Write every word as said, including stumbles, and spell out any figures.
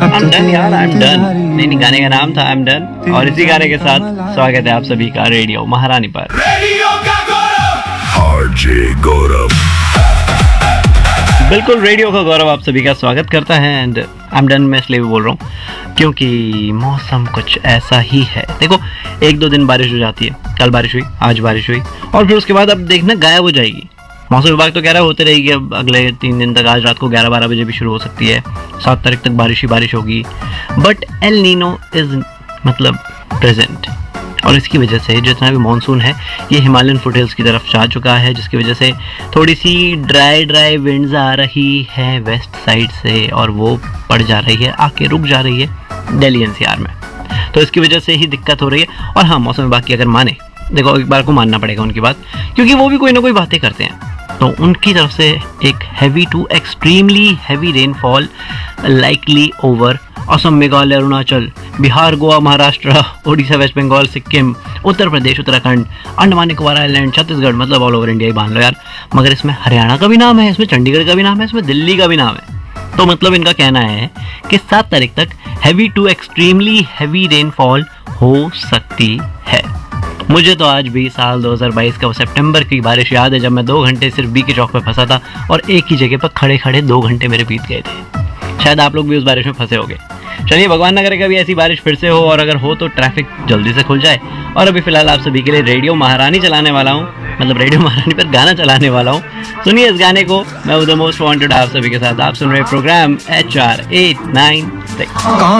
I'm done यार, I'm done। नहीं नहीं, गाने का नाम था I'm done, और इसी गाने के साथ स्वागत है आप सभी का रेडियो महारानी पर। रेडियो का गौरव, आरजे गौरव। बिल्कुल, रेडियो का गौरव आप सभी का स्वागत करता है। एंड आई एम डन मैं इसलिए भी बोल रहा हूँ क्योंकि मौसम कुछ ऐसा ही है। देखो, एक दो दिन बारिश हो जाती है, कल बारिश हुई, आज बारिश हुई, और फिर उसके बाद अब देखना गायब हो जाएगी। मौसम विभाग तो कह रहा होते रहेगी अब अगले तीन दिन तक। आज रात को ग्यारह बारह बजे भी शुरू हो सकती है, सात तारीख तक बारिश ही बारिश होगी। बट एल नीनो इज मतलब प्रेजेंट, और इसकी वजह से जितना भी मानसून है ये हिमालयन फुटहिल्स की तरफ जा चुका है, जिसकी वजह से थोड़ी सी ड्राई ड्राई विंड्स आ रही है वेस्ट साइड से, और वो पड़ जा रही है, आके रुक जा रही है दिल्ली एनसीआर में। तो इसकी वजह से ही दिक्कत हो रही है। और हाँ, मौसम विभाग की अगर माने, देखो एक बार को मानना पड़ेगा उनकी बात, क्योंकि वो भी कोई ना कोई बातें करते हैं। तो उनकी तरफ से एक heavy to extremely heavy rainfall likely over Assam, Meghalaya, Arunachal, Bihar, Goa, Maharashtra, Odisha, waste Bengal, Sikkim, Uttar Pradesh, Uttarakhand, Andaman Nicobar island, Chhattisgarh, मतलब ऑल ओवर इंडिया ही मान लो यार। मगर इसमें हरियाणा का भी नाम है, इसमें चंडीगढ़ का भी नाम है, इसमें दिल्ली का भी नाम है। तो मतलब इनका कहना है कि सात तारीख तक heavy to extremely heavy rainfall हो सकती है। मुझे तो आज भी साल दो हज़ार बाईस का वो सितंबर की बारिश याद है, जब मैं दो घंटे सिर्फ बी के चौक पे फंसा था और एक ही जगह पर खड़े खड़े दो घंटे मेरे बीत गए थे। शायद आप लोग भी उस बारिश में फंसे होंगे। चलिए, भगवान ना करे कभी ऐसी बारिश फिर से हो, और अगर हो तो ट्रैफिक जल्दी से खुल जाए। और अभी फिलहाल आप सभी के लिए रेडियो महारानी चलाने वाला हूँ, मतलब रेडियो महारानी पर गाना चलाने वाला हूँ। सुनिए इस गाने को, मैं द मोस्ट वांटेड आप सभी के साथ। आप सुन रहे programme H R eight nine six.